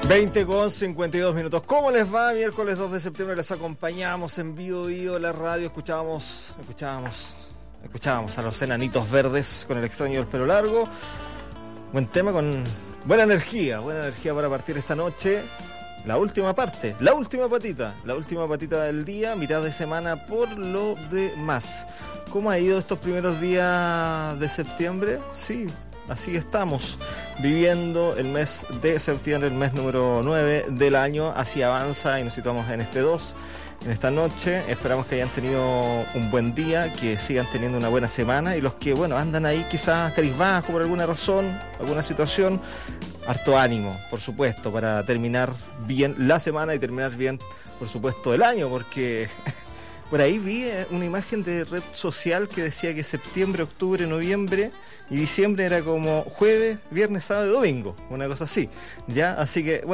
20:52. ¿Cómo les va? Miércoles 2 de septiembre les acompañamos en vivo la radio. Escuchábamos a los Enanitos Verdes con El extraño del pelo largo. Buen tema con buena energía para partir esta noche. La última patita del día, mitad de semana por lo demás. ¿Cómo ha ido estos primeros días de septiembre? Sí, así estamos, viviendo el mes de septiembre, el mes número 9 del año. Así avanza y nos situamos en este 2, en esta noche. Esperamos que hayan tenido un buen día, que sigan teniendo una buena semana. Y los que, andan ahí quizás cabizbajo por alguna razón, alguna situación, harto ánimo, por supuesto, para terminar bien la semana y terminar bien, por supuesto, el año, porque por ahí vi una imagen de red social que decía que septiembre, octubre, noviembre y diciembre era como jueves, viernes, sábado y domingo, una cosa así, ¿ya? Así que,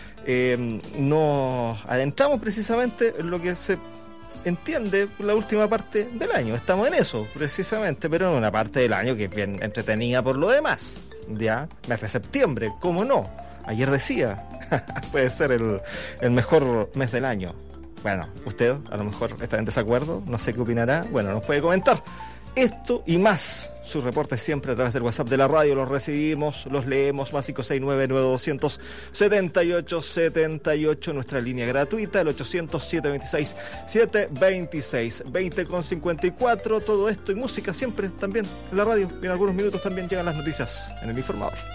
nos adentramos precisamente en lo que se entiende por la última parte del año. Estamos en eso, precisamente, pero en una parte del año que es bien entretenida por lo demás, ¿ya? Mes de septiembre, ¿cómo no? Ayer decía, puede ser el mejor mes del año. Bueno, usted a lo mejor está en desacuerdo, no sé qué opinará. Nos puede comentar esto y más. Sus reportes siempre a través del WhatsApp de la radio, los recibimos, los leemos, más 569-9200-7878, nuestra línea gratuita, el 800-726-726, 20:54, todo esto y música siempre también en la radio, y en algunos minutos también llegan las noticias en el informador.